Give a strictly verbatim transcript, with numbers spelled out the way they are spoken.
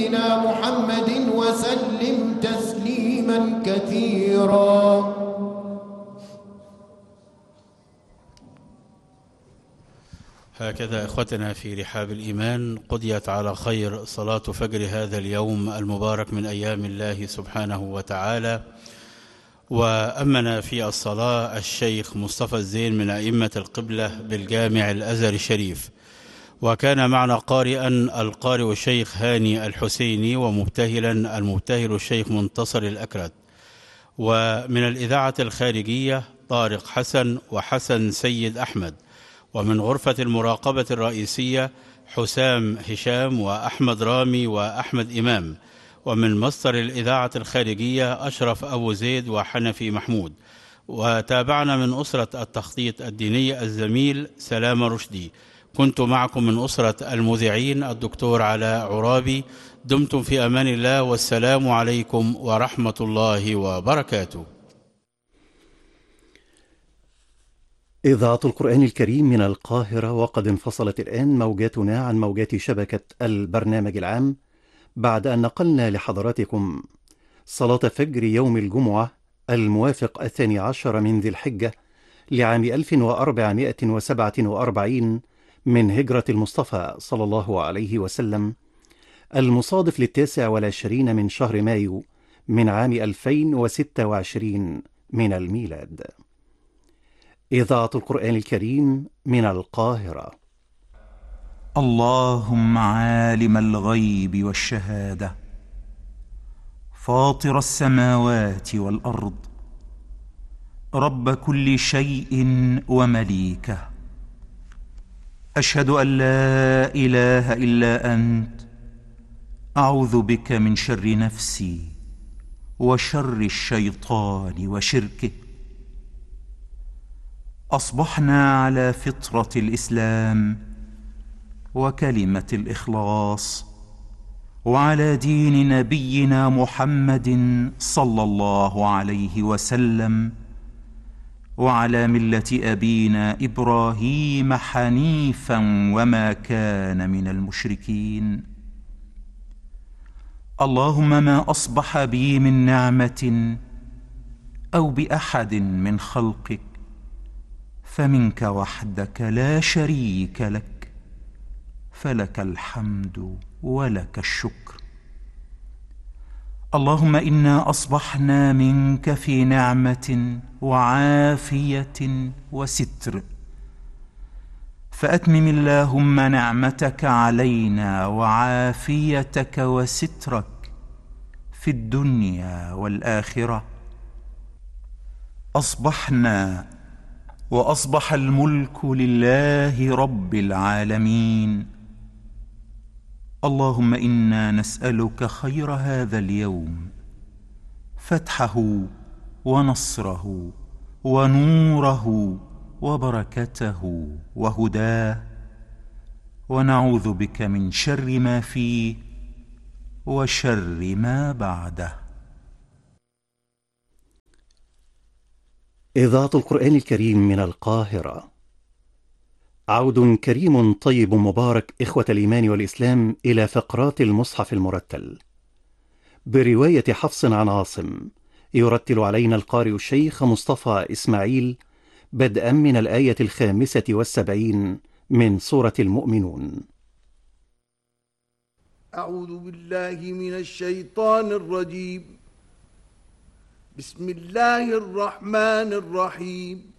نبينا محمد وسلم تسليما كثيرا. هكذا إخوتنا في رحاب الإيمان قضيت على خير صلاة فجر هذا اليوم المبارك من أيام الله سبحانه وتعالى. وأمنا في الصلاة الشيخ مصطفى الزين من أئمة القبلة بالجامع الأزهر الشريف، وكان معنا قارئا القارئ الشيخ هاني الحسيني، ومبتهلا المبتهل الشيخ منتصر الأكرد، ومن الإذاعة الخارجية طارق حسن وحسن سيد أحمد، ومن غرفة المراقبة الرئيسية حسام هشام وأحمد رامي وأحمد إمام، ومن مصدر الإذاعة الخارجية أشرف أبو زيد وحنفي محمود. وتابعنا من أسرة التخطيط الديني الزميل سلام رشدي. كنت معكم من أسرة المذيعين الدكتور علاء عرابي. دمتم في أمان الله، والسلام عليكم ورحمة الله وبركاته. إذاعة القرآن الكريم من القاهرة، وقد انفصلت الآن موجاتنا عن موجات شبكة البرنامج العام بعد أن نقلنا لحضراتكم صلاة فجر يوم الجمعة الموافق الثاني عشر من ذي الحجة لعام ألف وأربعمائة وسبعة وأربعين من هجرة المصطفى صلى الله عليه وسلم، المصادف للتاسع والعشرين من شهر مايو من عام ألفين وستة وعشرين من الميلاد. إذاعة القرآن الكريم من القاهرة. اللهم عالم الغيب والشهادة، فاطر السماوات والأرض، رب كل شيء ومليكه، أشهد أن لا إله إلا أنت، أعوذ بك من شر نفسي وشر الشيطان وشركه. أصبحنا على فطرة الإسلام وكلمة الإخلاص، وعلى دين نبينا محمد صلى الله عليه وسلم، وعلى ملة أبينا إبراهيم حنيفا وما كان من المشركين. اللهم ما أصبح بي من نعمة أو بأحد من خلقك فمنك وحدك لا شريك لك، فلك الحمد ولك الشكر. اللهم إنا أصبحنا منك في نعمة وعافية وستر، فأتمم اللهم نعمتك علينا وعافيتك وسترك في الدنيا والآخرة. أصبحنا وأصبح الملك لله رب العالمين. اللهم إنا نسألك خير هذا اليوم، فتحه ونصره ونوره وبركته وهداه، ونعوذ بك من شر ما فيه وشر ما بعده. إذاعة القرآن الكريم من القاهرة. عود كريم طيب مبارك إخوة الإيمان والإسلام إلى فقرات المصحف المرتل برواية حفص عن عاصم. يرتل علينا القارئ الشيخ مصطفى إسماعيل بدءا من الآية الخامسة والسبعين من سورة المؤمنون. أعوذ بالله من الشيطان الرجيم. بسم الله الرحمن الرحيم.